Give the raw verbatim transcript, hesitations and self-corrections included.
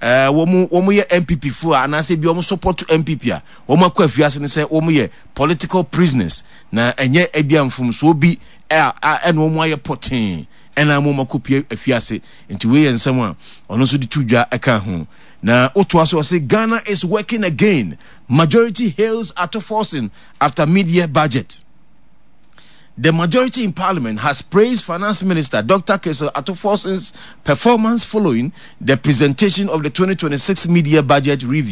eh womu womu ye M P P fu ana se bi womu support to M P P a womu akwa afiase ne se womu ye political prisoners na enye ebia mfum so bi eh en womu aye potin ena mo makopie afiase nti we ye nsem a ono so di tudwa eka ho na oto aso say Ghana is working again. Majority hails Atto-Forson after mid-year budget. The majority in Parliament has praised Finance Minister Doctor Cassiel Atto-Forson's performance following the presentation of the twenty twenty-six mid-year budget review.